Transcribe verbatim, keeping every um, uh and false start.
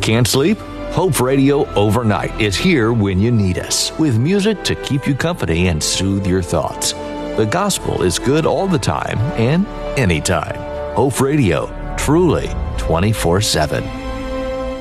Can't sleep? Hope Radio Overnight is here when you need us, with music to keep you company and soothe your thoughts. The gospel is good all the time and anytime. Hope Radio, truly twenty-four seven.